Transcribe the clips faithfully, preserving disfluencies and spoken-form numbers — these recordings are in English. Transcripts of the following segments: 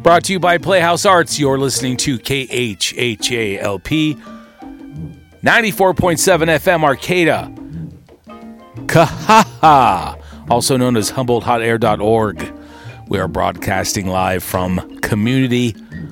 Brought to you by Playhouse Arts. You're listening to K H H A L P ninety-four point seven F M Arcata. Kahaha, also known as Humboldt Hot Air dot org. We are broadcasting live from Community.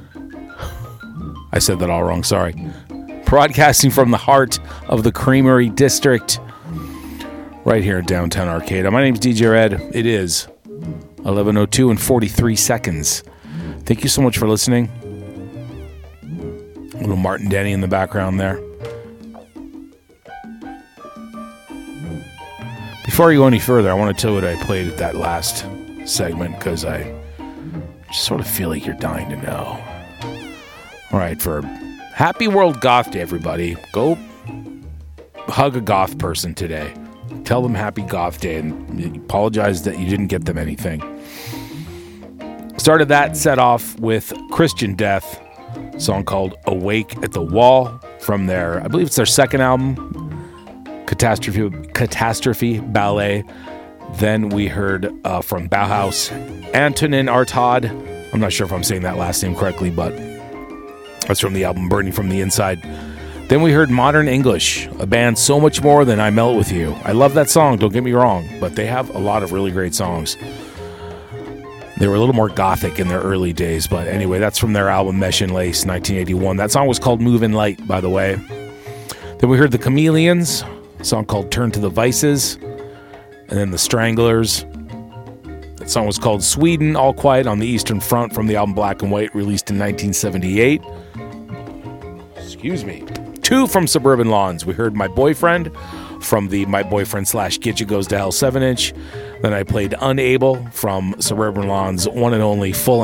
I said that all wrong, sorry. Broadcasting from the heart of the Creamery District, right here in downtown Arcata. My name's D J Red. It is eleven oh two and forty-three seconds. Thank you so much for listening. A little Martin Denny in the background there. Before I go any further, I want to tell you what I played at that last segment, because I just sort of feel like you're dying to know. All right, for Happy World Goth Day, everybody. Go hug a goth person today. Tell them Happy Goth Day and apologize that you didn't get them anything. Started that set off with Christian Death, a song called Awake at the Wall from their, I believe it's their second album, Catastrophe Catastrophe Ballet. Then we heard uh, from Bauhaus, Antonin Artaud. I'm not sure if I'm saying that last name correctly, but that's from the album Burning from the Inside. Then we heard Modern English, a band so much more than I Melt With You. I love that song, don't get me wrong, but they have a lot of really great songs. They were a little more gothic in their early days, but anyway, that's from their album Mesh and Lace, nineteen eighty-one. That song was called Movin' Light, by the way. Then we heard the Chameleons, a song called Turn to the Vices, and then the Stranglers. That song was called Sweden, All Quiet on the Eastern Front from the album Black and White, released in nineteen seventy-eight. Excuse me. Two from Suburban Lawns. We heard My Boyfriend from the My Boyfriend slash Gitcha Goes to Hell seven inch. Then I played Unable from Suburban Lawns' one and only full